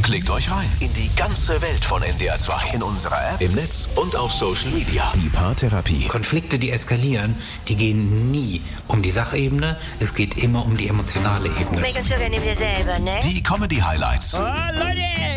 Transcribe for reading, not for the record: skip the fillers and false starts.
Klickt euch rein in die ganze Welt von NDR 2. In unserer App, im Netz und auf Social Media. Die Paartherapie. Konflikte, die eskalieren, die gehen nie um die Sachebene. Es geht immer um die emotionale Ebene. Merkst du, wenn du dir selber, ne? Die Comedy-Highlights. Oh, Leute!